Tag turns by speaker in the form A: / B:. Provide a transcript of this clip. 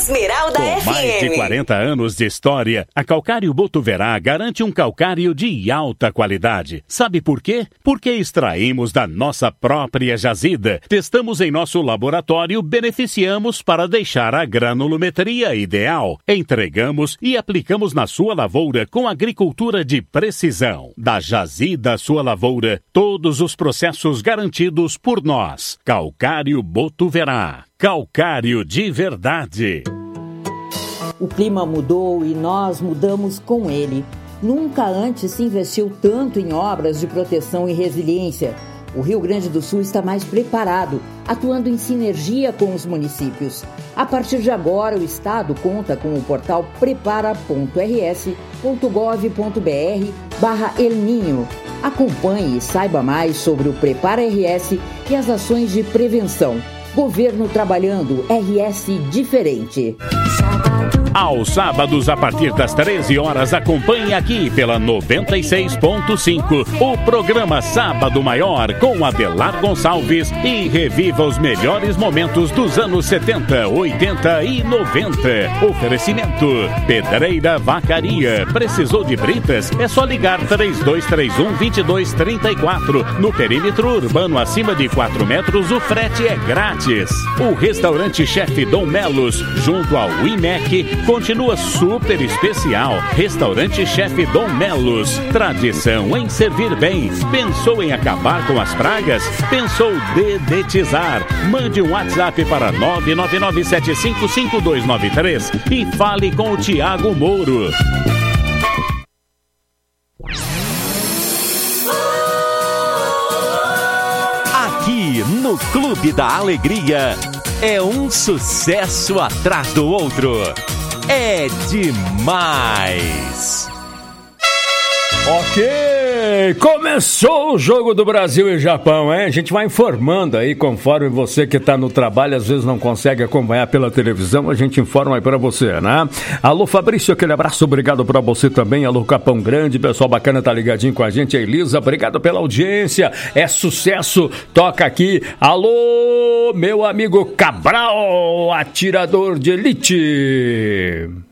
A: Esmeralda
B: Com
A: FM.
B: mais de 40 anos de história, a Calcário Botuverá garante um calcário de alta qualidade. Sabe por quê? Porque extraímos da nossa própria jazida, testamos em nosso laboratório, beneficiamos para deixar a granulometria ideal. Entregamos e aplicamos na sua lavoura com agricultura de precisão. Da jazida à sua lavoura, todos os processos garantidos por nós. Calcário Botuverá. Calcário de verdade.
C: O clima mudou e nós mudamos com ele. Nunca antes se investiu tanto em obras de proteção e resiliência. O Rio Grande do Sul está mais preparado, atuando em sinergia com os municípios. A partir de agora, o Estado conta com o portal prepara.rs.gov.br/El Ninho. Acompanhe e saiba mais sobre o Prepara RS e as ações de prevenção. Governo trabalhando, RS diferente.
B: Aos sábados, a partir das 13 horas, acompanhe aqui pela 96.5 o programa Sábado Maior com Adelar Gonçalves e reviva os melhores momentos dos anos 70, 80 e 90. Oferecimento: Pedreira Vacaria. Precisou de britas? É só ligar 3231-2234. No perímetro urbano acima de 4 metros, o frete é grátis. O restaurante Chefe Dom Melos, junto ao IMEC, continua super especial. Restaurante Chefe Dom Melos. Tradição em servir bem. Pensou em acabar com as pragas? Pensou dedetizar? Mande um WhatsApp para 999755293 e fale com o Tiago Mouro.
D: Aqui no Clube da Alegria é um sucesso atrás do outro. É demais!
E: Ok, começou o jogo do Brasil e Japão, hein? A gente vai informando aí, conforme você que tá no trabalho, às vezes não consegue acompanhar pela televisão, a gente informa aí pra você, né? Alô, Fabrício, aquele abraço, obrigado pra você também. Alô, Capão Grande, pessoal bacana, tá ligadinho com a gente. A Elisa, obrigado pela audiência, é sucesso, toca aqui. Alô, meu amigo Cabral, atirador de elite.